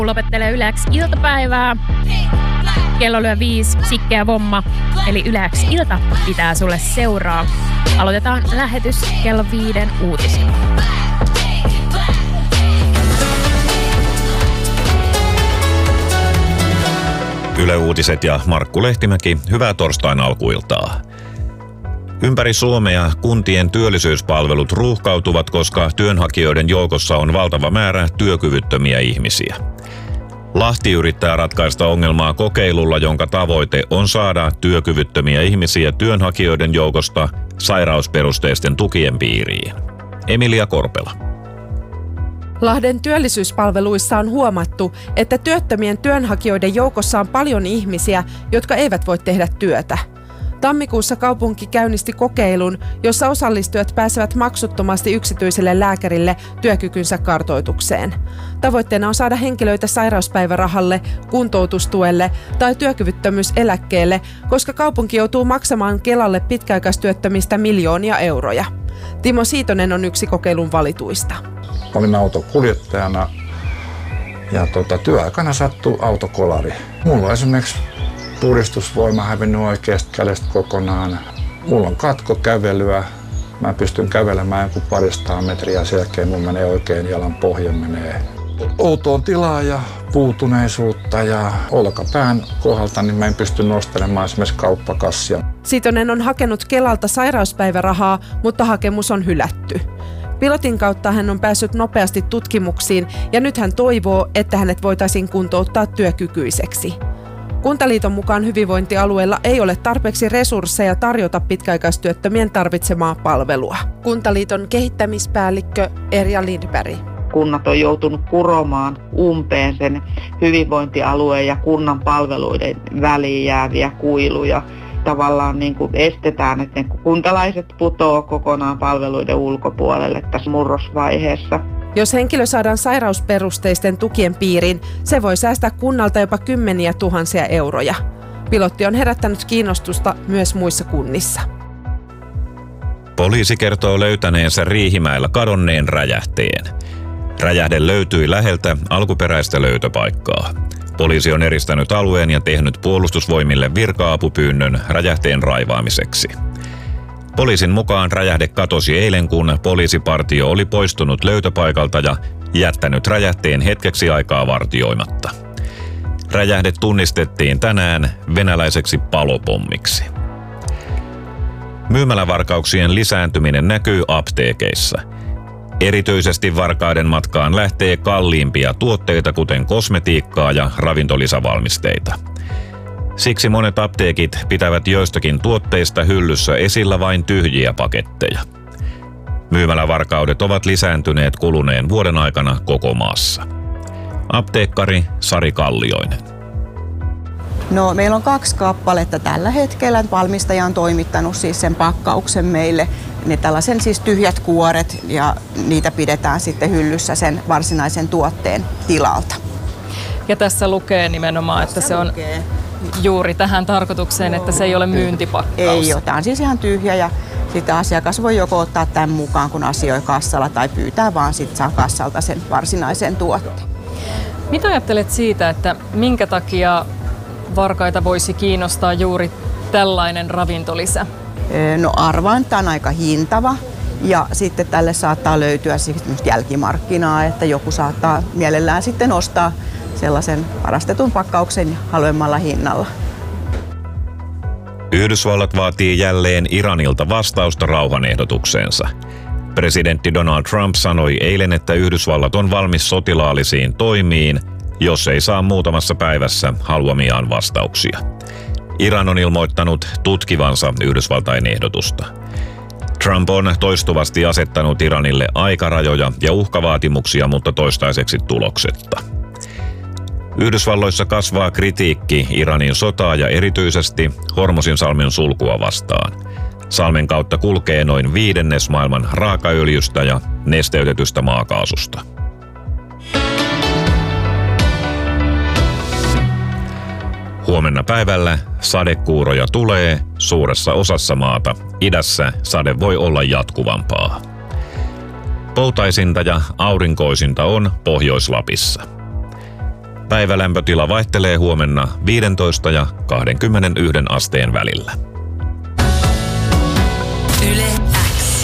Lopettelee Yleäks iltapäivää. Kello lyö 5, Sikke ja Vomma, eli Yleäks ilta pitää sulle seuraa. Aloitetaan lähetys kello 5 uutisilla. Yle Uutiset ja Markku Lehtimäki, hyvää torstain alkuiltaa. Ympäri Suomea kuntien työllisyyspalvelut ruuhkautuvat, koska työnhakijoiden joukossa on valtava määrä työkyvyttömiä ihmisiä. Lahti yrittää ratkaista ongelmaa kokeilulla, jonka tavoite on saada työkyvyttömiä ihmisiä työnhakijoiden joukosta sairausperusteisten tukien piiriin. Emilia Korpela. Lahden työllisyyspalveluissa on huomattu, että työttömien työnhakijoiden joukossa on paljon ihmisiä, jotka eivät voi tehdä työtä. Tammikuussa kaupunki käynnisti kokeilun, jossa osallistujat pääsevät maksuttomasti yksityiselle lääkärille työkykynsä kartoitukseen. Tavoitteena on saada henkilöitä sairauspäivärahalle, kuntoutustuelle tai työkyvyttömyyseläkkeelle, koska kaupunki joutuu maksamaan Kelalle pitkäaikaistyöttömistä miljoonia euroja. Timo Siitonen on yksi kokeilun valituista. Olin autokuljettajana ja työaikana sattui autokolari. Mulla on esimerkiksi puristusvoima hävinnyt oikeasta kädestä kokonaan. Mulla on katkokävelyä. Mä pystyn kävelemään joku 200 metriä, sen jälkeen mun menee oikein jalan pohja menee. Outoon tilaa ja puutuneisuutta ja olkapään kohdalta, niin mä en pysty nostelemaan esimerkiksi kauppakassia. Siitonen on hakenut Kelalta sairauspäivärahaa, mutta hakemus on hylätty. Pilotin kautta hän on päässyt nopeasti tutkimuksiin ja nyt hän toivoo, että hänet voitaisiin kuntouttaa työkykyiseksi. Kuntaliiton mukaan hyvinvointialueella ei ole tarpeeksi resursseja tarjota pitkäaikaistyöttömien tarvitsemaa palvelua. Kuntaliiton kehittämispäällikkö Erja Lindberg. Kunnat on joutunut kuromaan umpeen sen hyvinvointialueen ja kunnan palveluiden väliin jääviä kuiluja. Tavallaan niin kuin estetään, että kuntalaiset putoaa kokonaan palveluiden ulkopuolelle tässä murrosvaiheessa. Jos henkilö saadaan sairausperusteisten tukien piiriin, se voi säästää kunnalta jopa kymmeniä tuhansia euroja. Pilotti on herättänyt kiinnostusta myös muissa kunnissa. Poliisi kertoo löytäneensä Riihimäellä kadonneen räjähteen. Räjähde löytyi läheltä alkuperäistä löytöpaikkaa. Poliisi on eristänyt alueen ja tehnyt puolustusvoimille virka-apupyynnön räjähteen raivaamiseksi. Poliisin mukaan räjähde katosi eilen, kun poliisipartio oli poistunut löytöpaikalta ja jättänyt räjähteen hetkeksi aikaa vartioimatta. Räjähde tunnistettiin tänään venäläiseksi palopommiksi. Myymälävarkauksien lisääntyminen näkyy apteekeissa. Erityisesti varkaiden matkaan lähtee kalliimpia tuotteita, kuten kosmetiikkaa ja ravintolisävalmisteita. Siksi monet apteekit pitävät joistakin tuotteista hyllyssä esillä vain tyhjiä paketteja. Myymälävarkaudet ovat lisääntyneet kuluneen vuoden aikana koko maassa. Apteekkari Sari Kallioinen. No, meillä on 2 kappaletta tällä hetkellä. Valmistaja on toimittanut siis sen pakkauksen meille. Ne tällaisen siis tyhjät kuoret ja niitä pidetään sitten hyllyssä sen varsinaisen tuotteen tilalta. Ja tässä lukee nimenomaan, että se on juuri tähän tarkoitukseen, että se ei ole myyntipakkaus. Ei ole. Tämä on siis ihan tyhjä ja sitten asiakas voi joko ottaa tämän mukaan, kun asioi kassalla, tai pyytää vaan sitten saa kassalta sen varsinaisen tuotteen. Mitä ajattelet siitä, että minkä takia varkaita voisi kiinnostaa juuri tällainen ravintolisä? No, arvaan, että on aika hintava ja sitten tälle saattaa löytyä jälkimarkkinaa, että joku saattaa mielellään sitten ostaa sellaisen varastetun pakkauksen halvemmalla hinnalla. Yhdysvallat vaatii jälleen Iranilta vastausta rauhanehdotukseensa. Presidentti Donald Trump sanoi eilen, että Yhdysvallat on valmis sotilaallisiin toimiin, jos ei saa muutamassa päivässä haluamiaan vastauksia. Iran on ilmoittanut tutkivansa Yhdysvaltain ehdotusta. Trump on toistuvasti asettanut Iranille aikarajoja ja uhkavaatimuksia, mutta toistaiseksi tuloksetta. Yhdysvalloissa kasvaa kritiikki Iranin sotaa ja erityisesti Hormuzinsalmen sulkua vastaan. Salmen kautta kulkee noin 1/5 maailman raakaöljystä ja nesteytetystä maakaasusta. Huomenna päivällä sadekuuroja tulee suuressa osassa maata. Idässä sade voi olla jatkuvampaa. Poutaisinta ja aurinkoisinta on Pohjois-Lapissa. Päivälämpötila vaihtelee huomenna 15 ja 21 asteen välillä. Yle X.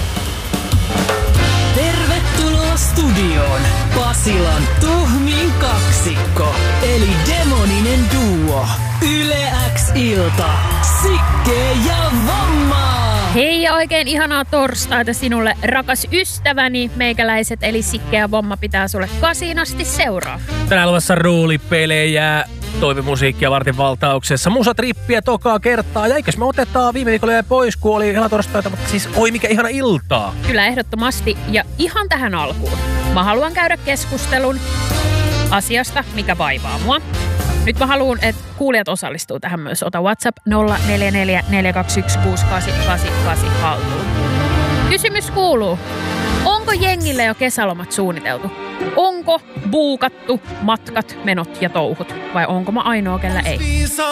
Tervetuloa studioon Pasilan tuhmin kaksikko, eli demoninen duo. Yle X-ilta, Sikke ja Vomma. Hei ja oikein ihanaa torstaita sinulle, rakas ystäväni. Meikäläiset eli Sikke ja Vomma pitää sulle 8 asti seuraa. Tänään luvassa roolipelejä, toivemusiikkia vartin valtauksessa, musatrippiä tokaa kertaa. Ja eikös me otetaan viime viikolla jäi pois, kun oli helatorstaita, mutta siis oi mikä ihana iltaa. Kyllä ehdottomasti ja ihan tähän alkuun. Mä haluan käydä keskustelun asiasta, mikä vaivaa mua. Nyt mä haluan, että kuulijat osallistuu tähän myös. Ota WhatsApp 044 421 6888 haltuun. Kysymys kuuluu, onko jengille jo kesälomat suunniteltu? Onko buukattu matkat, menot ja touhut? Vai onko mä ainoa, kellä ei?